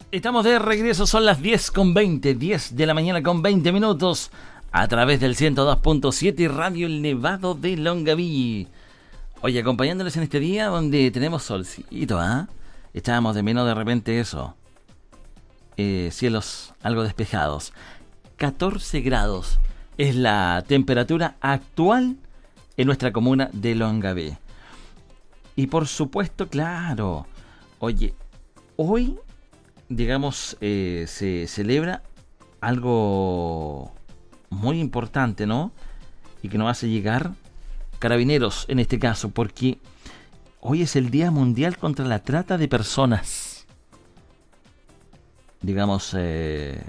Estamos de regreso, son las 10:20, 10 de la mañana con 20 minutos, a través del 102.7 Radio El Nevado de Longaví. Oye, acompañándoles en este día donde tenemos solcito, ¿ah? Echábamos de menos de repente eso. Cielos algo despejados. 14 grados es la temperatura actual en nuestra comuna de Longaví. Y por supuesto, claro, oye, hoy, digamos, se celebra algo muy importante, ¿no? Y que nos hace llegar Carabineros, en este caso, porque hoy es el Día Mundial contra la Trata de Personas. Digamos que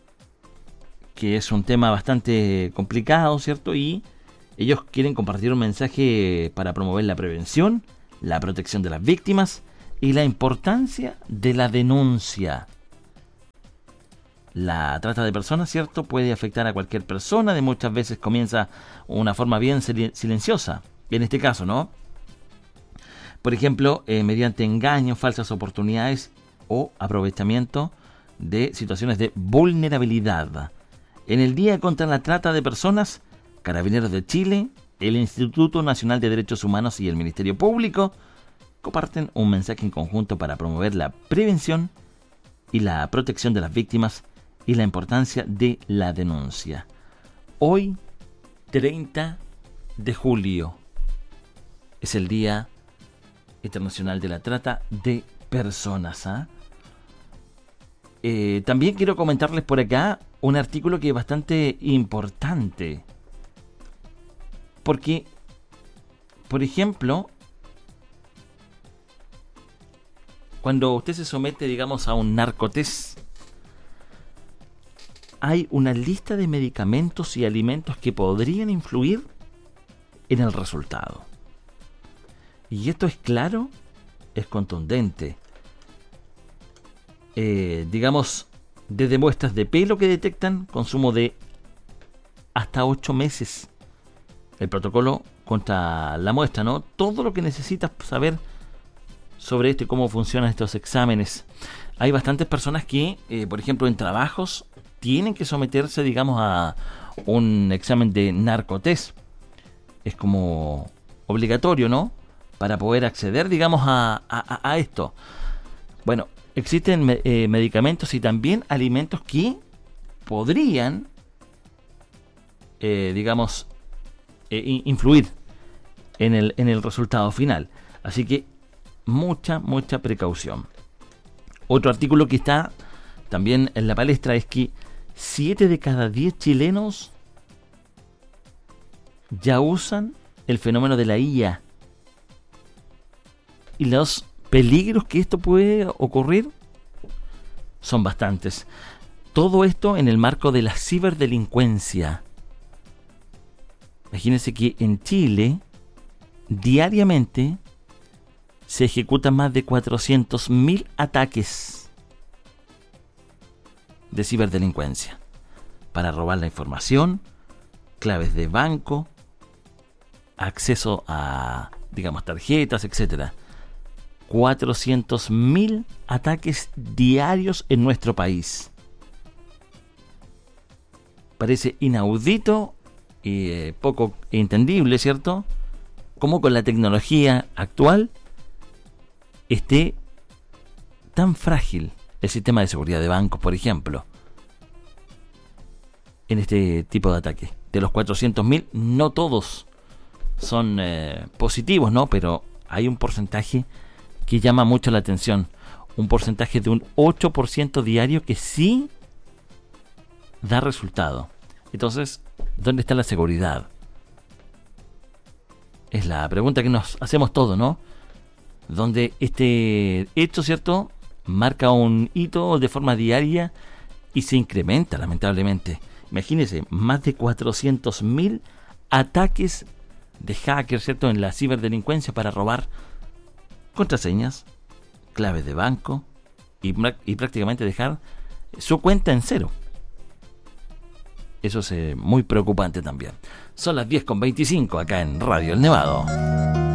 es un tema bastante complicado, ¿cierto? Y ellos quieren compartir un mensaje para promover la prevención, la protección de las víctimas y la importancia de la denuncia. La trata de personas, ¿cierto?, puede afectar a cualquier persona, de muchas veces comienza una forma bien silenciosa, en este caso, ¿no? Por ejemplo, mediante engaños, falsas oportunidades o aprovechamiento de situaciones de vulnerabilidad. En el Día contra la Trata de Personas, Carabineros de Chile, el Instituto Nacional de Derechos Humanos y el Ministerio Público comparten un mensaje en conjunto para promover la prevención y la protección de las víctimas y la importancia de la denuncia. Hoy, 30 de julio, es el Día Internacional de la Trata de Personas, ¿ah? También quiero comentarles por acá un artículo que es bastante importante. Porque, por ejemplo, cuando usted se somete, digamos, a un narcotest, hay una lista de medicamentos y alimentos que podrían influir en el resultado. Y esto es claro, es contundente. Digamos, desde muestras de pelo que detectan consumo de hasta 8 meses. El protocolo contra la muestra, ¿no? Todo lo que necesitas saber sobre esto y cómo funcionan estos exámenes. Hay bastantes personas que, por ejemplo, en trabajos tienen que someterse, digamos, a un examen de narcotest. Es como obligatorio, ¿no? Para poder acceder, digamos, a esto. Bueno, existen medicamentos y también alimentos que podrían, digamos, influir en el resultado final. Así que mucha precaución. Otro artículo que está también en la palestra es que 7 de cada 10 chilenos ya usan el fenómeno de la IA. Y los peligros que esto puede ocurrir son bastantes. Todo esto en el marco de la ciberdelincuencia. Imagínense que en Chile diariamente se ejecutan más de 400.000 ataques de ciberdelincuencia para robar la información, claves de banco, acceso a, digamos, tarjetas, etc. 400.000 ataques diarios en nuestro país. Parece inaudito y poco entendible, ¿cierto?, cómo con la tecnología actual esté tan frágil el sistema de seguridad de bancos, por ejemplo, en este tipo de ataque. De los 400.000, no todos son positivos, ¿no? Pero hay un porcentaje que llama mucho la atención. Un porcentaje de un 8% diario que sí da resultado. Entonces, ¿dónde está la seguridad? Es la pregunta que nos hacemos todos, ¿no? Donde este hecho, ¿cierto?, marca un hito de forma diaria y se incrementa, lamentablemente. Imagínense, más de 400.000 ataques de hackers, ¿cierto?, en la ciberdelincuencia para robar contraseñas, claves de banco y prácticamente dejar su cuenta en cero. Eso es muy preocupante también. Son las 10:25 acá en Radio El Nevado.